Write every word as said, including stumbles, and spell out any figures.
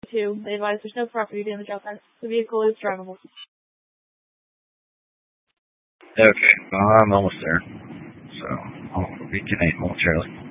too. They advise there's no property damage outside. The vehicle is drivable. Okay, well, I'm almost there. So, I'll reconvene momentarily.